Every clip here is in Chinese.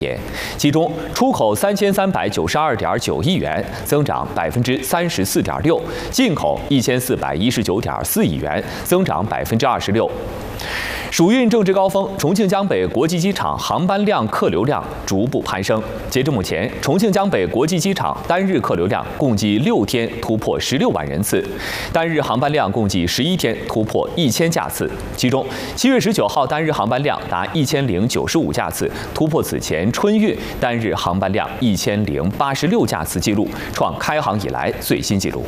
其中出口3392.9亿元，增长34.6%；进口1419.4亿元，增长26%。暑运正值高峰，重庆江北国际机场航班量、客流量逐步攀升。截至目前，重庆江北国际机场单日客流量共计6天突破16万人次，单日航班量共计11天突破1000架次。其中，7月19号单日航班量达1095架次，突破此前春运单日航班量1086架次纪录，创开航以来最新纪录。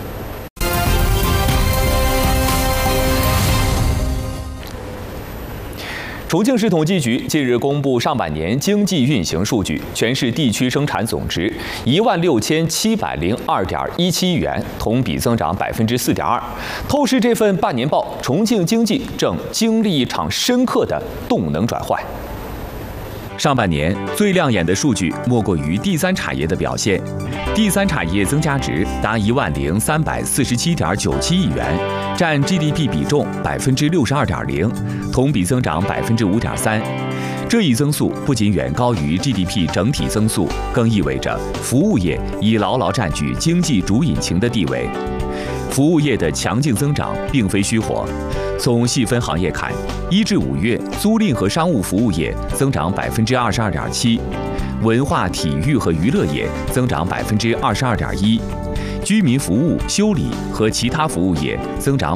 重庆市统计局近日公布上半年经济运行数据，全市地区生产总值16702.17亿元，同比增长4.2%。透视这份半年报，重庆经济正经历一场深刻的动能转换。上半年最亮眼的数据莫过于第三产业的表现，第三产业增加值达10347.97亿元，占 GDP 比重62.0%，同比增长5.3%。这一增速不仅远高于 GDP 整体增速，更意味着服务业已牢牢占据经济主引擎的地位。服务业的强劲增长并非虚火。从细分行业看，1至5月租赁和商务服务业增长22.7%，文化体育和娱乐业增长22.1%，居民服务、修理和其他服务业增长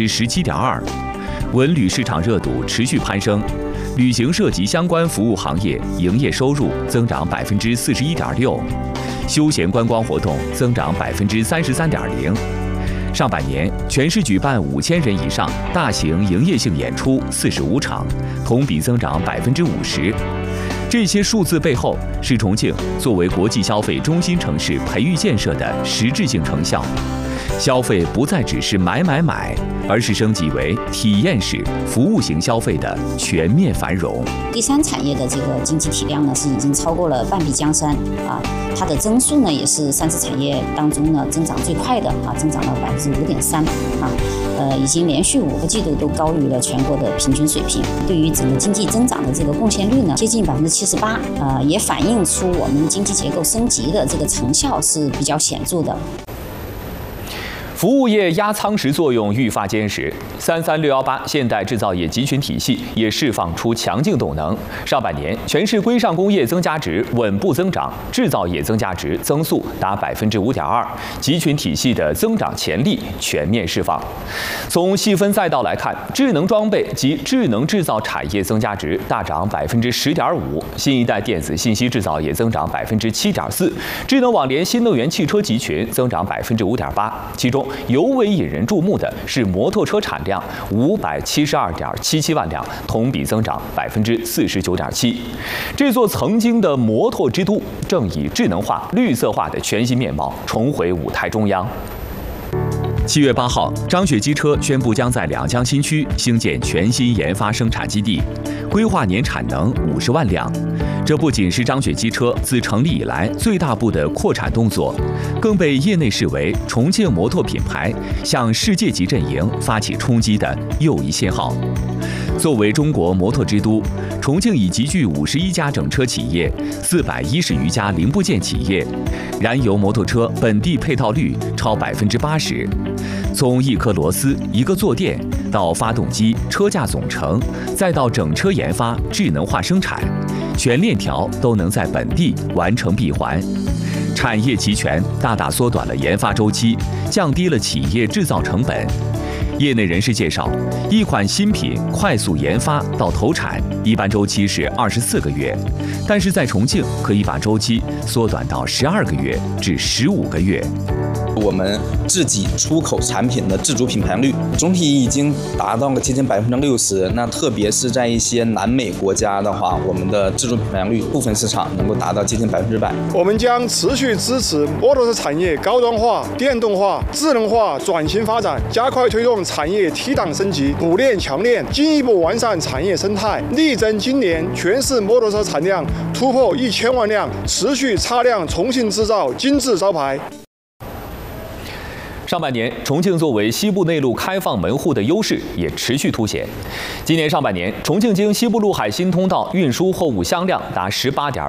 17.2%。文旅市场热度持续攀升，旅行社及相关服务行业营业收入增长41.6%，休闲观光活动增长33.0%。上半年，全市举办5000人以上大型营业性演出45场，同比增长50%。这些数字背后，是重庆作为国际消费中心城市培育建设的实质性成效。消费不再只是买，而是升级为体验式、服务型消费的全面繁荣。 第三产业的这个经济体量呢，是已经超过了半壁江山啊，它的增速呢也是三次产业当中呢增长最快的啊，增长了5.3%啊，已经连续5个季度都高于了全国的平均水平。对于整个经济增长的这个贡献率呢，接近78%，也反映出我们经济结构升级的这个成效是比较显著的。 服务业压舱石作用愈发坚实，33618现代制造业集群体系也释放出强劲动能。上半年，全市规上工业增加值稳步增长，制造业增加值增速达5.2%，集群体系的增长潜力全面释放。从细分赛道来看，智能装备及智能制造产业增加值大涨10.5%，新一代电子信息制造业增长7.4%，智能网联新能源汽车集群增长5.8%，其中尤为引人注目的是摩托车产量572.77万辆，同比增长49.7%。这座曾经的摩托之都，正以智能化、绿色化的全新面貌重回舞台中央。7月8号，张雪机车宣布将在两江新区兴建全新研发生产基地，规划年产能50万辆。这不仅是张雪机车自成立以来最大步的扩产动作，更被业内视为重庆摩托品牌向世界级阵营发起冲击的又一信号。作为中国摩托之都，重庆已集聚51家整车企业、410余家零部件企业，燃油摩托车本地配套率超80%。从一颗螺丝、一个坐垫，到发动机、车架总成，再到整车研发、智能化生产，全链条都能在本地完成闭环。产业齐全，大大缩短了研发周期，降低了企业制造成本。业内人士介绍，一款新品快速研发到投产，一般周期是24个月，但是在重庆可以把周期缩短到12个月至15个月。 我们自己出口产品的自主品牌率总体已经达到了接近60%。那特别是在一些南美国家的话，我们的自主品牌率部分市场能够达到接近100%。 我们将持续支持摩托车产业高端化、电动化、智能化转型发展，加快推动产业提档升级、补链强链，进一步完善产业生态，力争今年全市摩托车产量突破1000万辆，持续擦亮重庆制造金字招牌。 上半年，重庆作为西部内陆开放门户的优势也持续凸显。今年上半年，重庆经西部陆海新通道运输货物箱量达18.4